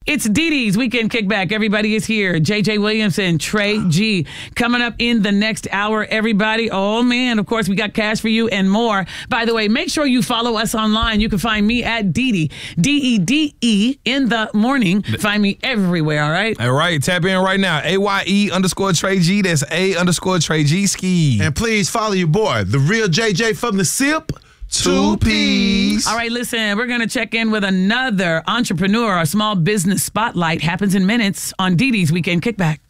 It's Dee Dee's Weekend Kickback. Everybody is here. JJ Williamson, Trey G. Coming up in the next hour, everybody. Oh, man, of course, we got cash for you and more. By the way, make sure you follow us online. You can find me at Dee Dee, D-E-D-E, in the morning. Find me everywhere, all right? All right, tap in right now. AYE_Trey G. That's A_Trey G ski. And please follow your boy, the real JJ from the SIP. 2 P's. All right, listen, we're going to check in with another entrepreneur. Our small business spotlight happens in minutes on Dee Dee's Weekend Kickback.